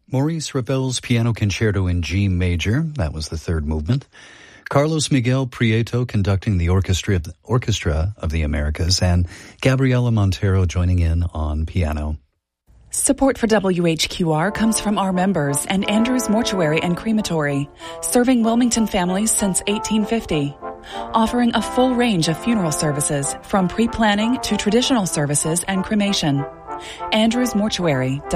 Maurice Ravel's Piano Concerto in G Major, that was the third movement. Carlos Miguel Prieto conducting the Orchestra of the Americas, and Gabriela Montero joining in on piano. Support for WHQR comes from our members and Andrews Mortuary and Crematory, serving Wilmington families since 1850. Offering a full range of funeral services, from pre-planning to traditional services and cremation. Andrews Mortuary,